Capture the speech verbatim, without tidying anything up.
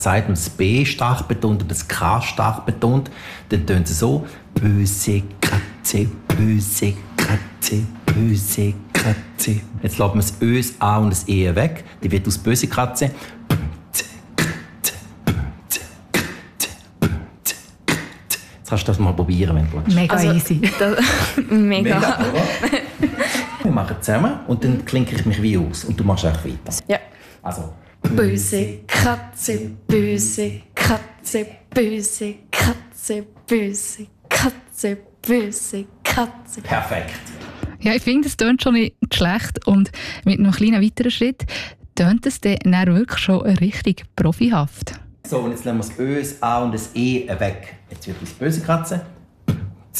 sagt und das B stark betont und das K stark betont, dann tönt es so: böse Katze, böse Katze, böse Katze. Jetzt lässt man das Ö, das A und das E weg. Die wird aus böse Katze. Jetzt kannst du das mal probieren, wenn du willst. Mega Also, easy. Das, mega. Mega, oder? Wir machen es zusammen und dann klinke ich mich wie aus und du machst einfach weiter. Ja. Also. Böse Katze, böse Katze, böse Katze, böse Katze, böse Katze. Perfekt. Ja, ich finde, es tönt schon nicht schlecht. Und mit einem kleinen weiteren Schritt tönt es dann wirklich schon richtig profihaft. So, und jetzt lassen wir das Ö, das A und das E weg. Jetzt wird es böse Katze.